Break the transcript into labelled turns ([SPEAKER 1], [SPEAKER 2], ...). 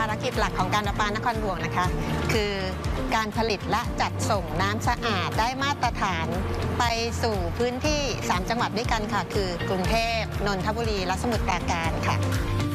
[SPEAKER 1] ารกิจหลักของการประปานครหลวงนะคะคือการผลิตและจัดส่งน้ำสะอาดได้มาตรฐานไปสู่พื้นที่3จังหวัดด้วยกันค่ะคือกรุงเทพนนทบุรีและสมุทรปราการค่ะ